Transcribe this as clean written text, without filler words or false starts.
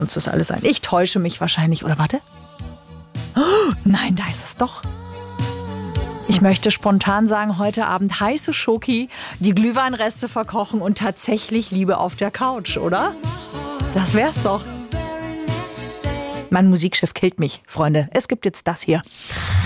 uns das alles ein. Ich täusche mich wahrscheinlich. Oder warte. Oh, nein, da ist es doch. Ich möchte spontan sagen, heute Abend heiße Schoki, die Glühweinreste verkochen und tatsächlich Liebe auf der Couch, oder? Das wär's doch. Mein Musikchef killt mich, Freunde. Es gibt jetzt das hier.